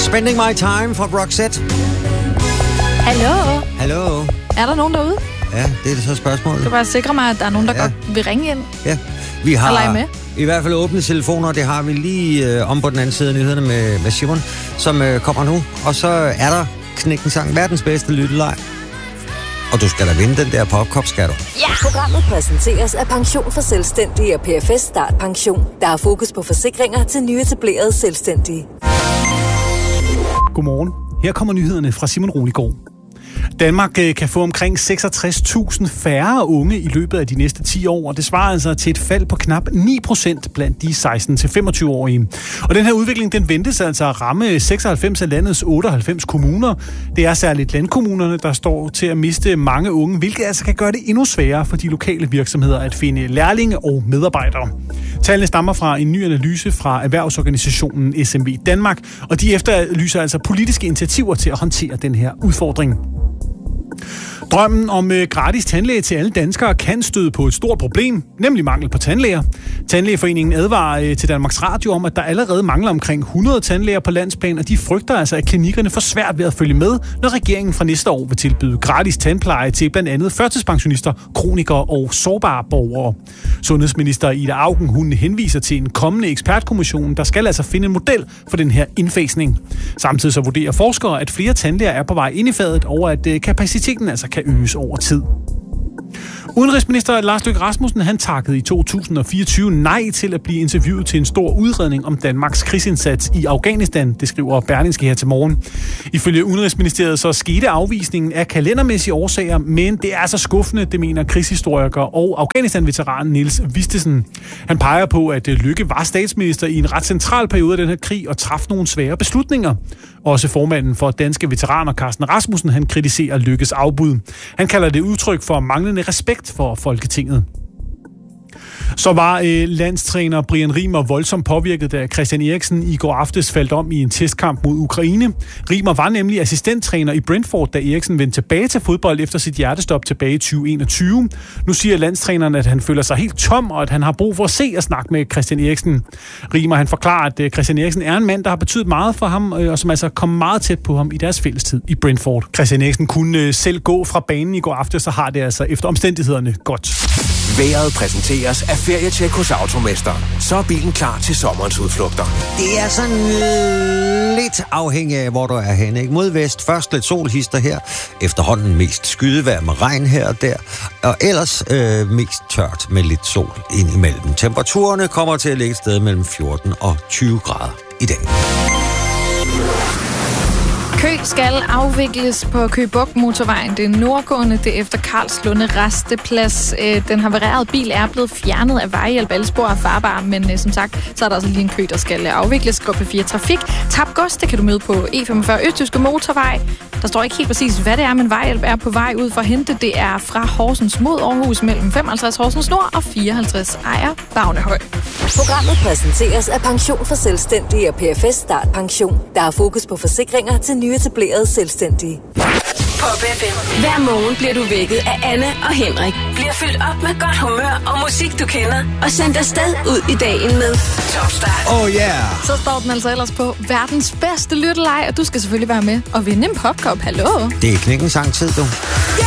Spending My Time fra Roxette. Hallo? Hallo? Er der nogen derude? Ja, det er det så spørgsmålet. Du kan bare sikre mig, at der er nogen, der godt vil ringe ind. Ja, vi har og lege med. I hvert fald åbne telefoner, det har vi lige om på den anden side af nyhederne med Simon, som kommer nu. Og så er der Knækken Sang, verdens bedste lytteleg. Og du skal da vinde den der popkop, skal du? Ja! Programmet præsenteres af Pension for Selvstændige og PFS Start Pension, der har fokus på forsikringer til nyetablerede selvstændige. Godmorgen. Her kommer nyhederne fra Simon Roligård. Danmark kan få omkring 66.000 færre unge i løbet af de næste 10 år, og det svarer altså til et fald på knap 9% blandt de 16-25-årige. Og den her udvikling, den ventes altså at ramme 96 af landets 98 kommuner. Det er særligt landkommunerne, der står til at miste mange unge, hvilket altså kan gøre det endnu sværere for de lokale virksomheder at finde lærlinge og medarbejdere. Tallene stammer fra en ny analyse fra erhvervsorganisationen SMV Danmark, og de efterlyser altså politiske initiativer til at håndtere den her udfordring. Drømmen om gratis tandlæge til alle danskere kan støde på et stort problem, nemlig mangel på tandlæger. Tandlægeforeningen advarer til Danmarks Radio om, at der allerede mangler omkring 100 tandlæger på landsplan, og de frygter altså, at klinikkerne får svært ved at følge med, når regeringen fra næste år vil tilbyde gratis tandpleje til blandt andet førtidspensionister, kronikere og sårbare borgere. Sundhedsminister Ida Auken, hun henviser til en kommende ekspertkommission, der skal altså finde en model for den her indfasning. Samtidig så vurderer forskere, at flere tandlæger er på vej ind i fadet, og at kapaciteten altså kan øges over tid. Udenrigsminister Lars Løkke Rasmussen, han takkede i 2024 nej til at blive interviewet til en stor udredning om Danmarks krigsindsats i Afghanistan, det skriver Berlingske her til morgen. Ifølge Udenrigsministeriet så skete afvisningen af kalendermæssige årsager, men det er altså skuffende, det mener krigshistoriker og Afghanistan-veteran Niels Vistesen. Han peger på, at Løkke var statsminister i en ret central periode af den her krig og traf nogle svære beslutninger. Også formanden for Danske Veteraner, Carsten Rasmussen, han kritiserer Løkkes afbud. Han kalder det udtryk for manglende respekt for Folketinget. Så var landstræner Brian Riemer voldsomt påvirket, da Christian Eriksen i går aftes faldt om i en testkamp mod Ukraine. Riemer var nemlig assistenttræner i Brentford, da Eriksen vendte tilbage til fodbold efter sit hjertestop tilbage i 2021. Nu siger landstræneren, at han føler sig helt tom, og at han har brug for at se og snakke med Christian Eriksen. Riemer, han forklarer, at Christian Eriksen er en mand, der har betydet meget for ham, og som altså kom meget tæt på ham i deres fællestid i Brentford. Christian Eriksen kunne selv gå fra banen i går aftes, så har det altså efter omstændighederne godt. Vejret præsenteres af Ferietjek hos Automester. Så er bilen klar til sommerens udflugter. Det er sådan lidt afhængig af, hvor du er henne. Ikke? Mod vest, først lidt solhister her. Efterhånden mest skydevejr med regn her og der. Og ellers mest tørt med lidt sol indimellem. Temperaturerne kommer til at ligge et sted mellem 14 og 20 grader i dag. Kø skal afvikles på Køge Bugt motorvejen. Det er nordgående, det er efter Karlslunde resteplads. Den havarerede bil er blevet fjernet af vejhjælp. Alle spor er farbare, men som sagt, så er der altså lige en kø, der skal afvikles. Gå på 4 trafik. Tab gods, det kan du møde på E45 Østjyske Motorvej. Der står ikke helt præcis, hvad det er, men vejhjælp er på vej ud for at hente. Det er fra Horsens mod Aarhus mellem 55 Horsens Nord og 54 Ejer Bagnehøj. Programmet præsenteres af Pension for Selvstændige og PFS Start Pension, der har fokus på forsikringer til nyetablerede selvstændige. Pop FM. Hver morgen bliver du vækket af Anne og Henrik. Bliver fyldt op med godt humør og musik, du kender. Og sendt afsted ud i dagen med Top Start. Oh yeah! Så står den altså ellers på verdens bedste lytteleg, og du skal selvfølgelig være med og vinde en popkop. Hallo? Det er Knækken Sang tid, du.